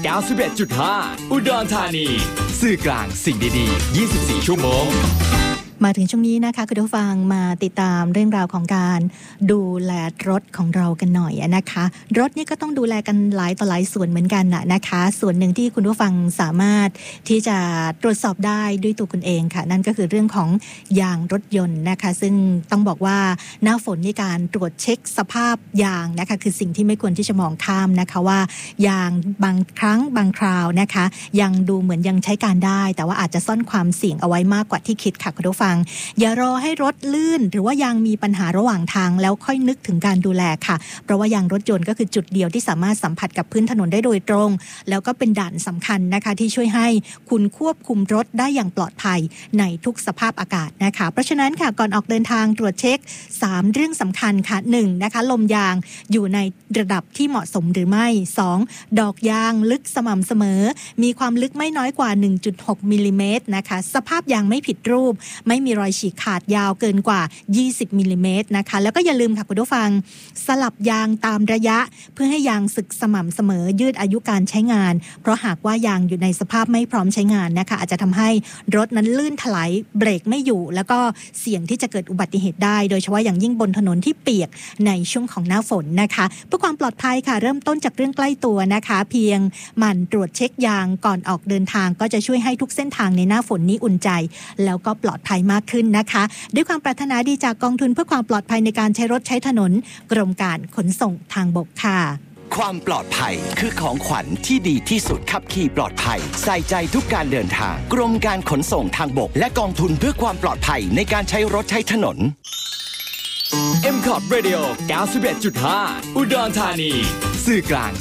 91.5 อุดรธานีสื่อกลางสิ่งดีๆ24 ชั่วโมงมาถึงช่วงนี้นะคะคุณผู้ฟังมาติดตามเรื่องราวของการดูแลรถของเรากันหน่อยนะคะรถนี่ก็ต้องดูแลกันหลายต่อหลายส่วนเหมือนกันนะคะส่วนหนึ่งที่คุณผู้ฟังสามารถที่จะตรวจสอบได้ด้วยตัวคุณเองค่ะนั่นก็คือเรื่องของยางรถยนต์นะคะซึ่งต้องบอกว่าหน้าฝนนี่การตรวจเช็คสภาพยางนะคะคือสิ่งที่ไม่ควรที่จะมองข้ามนะคะว่ายางบางครั้งบางคราวนะคะยังดูเหมือนยังใช้การได้แต่ว่าอาจจะซ่อนความเสี่ยงเอาไว้มากกว่าที่คิดค่ะคุณผู้ฟังอย่ารอให้รถลื่นหรือว่ายางมีปัญหาระหว่างทางแล้วค่อยนึกถึงการดูแลค่ะเพราะว่ายางรถยนต์ก็คือจุดเดียวที่สามารถสัมผัสกับพื้นถนนได้โดยตรงแล้วก็เป็นด่านสำคัญนะคะที่ช่วยให้คุณควบคุมรถได้อย่างปลอดภัยในทุกสภาพอากาศนะคะเพราะฉะนั้นค่ะก่อนออกเดินทางตรวจเช็ค3เรื่องสำคัญค่ะ1นะคะลมยางอยู่ในระดับที่เหมาะสมหรือไม่2ดอกยางลึกสม่ำเสมอมีความลึกไม่น้อยกว่า 1.6 มิลลิเมตรนะคะสภาพยางไม่ผิดรูปไม่มีรอยฉีกขาดยาวเกินกว่า20มิลลิเมตรนะคะแล้วก็อย่าลืมค่ะคุณผู้ฟังสลับยางตามระยะเพื่อให้ยางสึกสม่ำเสมอยืดอายุการใช้งานเพราะหากว่ายางอยู่ในสภาพไม่พร้อมใช้งานนะคะอาจจะทำให้รถนั้นลื่นถลายเบรกไม่อยู่แล้วก็เสี่ยงที่จะเกิดอุบัติเหตุได้โดยเฉพาะอย่างยิ่งบนถนนที่เปียกในช่วงของหน้าฝนนะคะเพื่อความปลอดภัยค่ะเริ่มต้นจากเรื่องใกล้ตัวนะคะเพียงหมั่นตรวจเช็คยางก่อนออกเดินทางก็จะช่วยให้ทุกเส้นทางในหน้าฝนนี้อุ่นใจแล้วก็ปลอดภัยมากขึ้นนะคะด้วยความปรารถนาดีจากกองทุนเพื่อความปลอดภัยในการใช้รถใช้ถนนกรมการขนส่งทางบกค่ะความปลอดภัยคือของขวัญที่ดีที่สุดขับขี่ปลอดภัยใส่ใจทุกการเดินทางกรมการขนส่งทางบกและกองทุนเพื่อความปลอดภัยในการใช้รถใช้ถนน MCOT Radio 91.5 อุดรธานีสื่อกลาง